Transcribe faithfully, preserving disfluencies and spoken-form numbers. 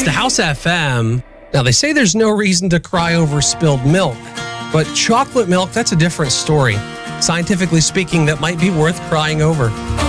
to House F M. Now, they say there's no reason to cry over spilled milk, but chocolate milk, that's a different story. Scientifically speaking, that might be worth crying over.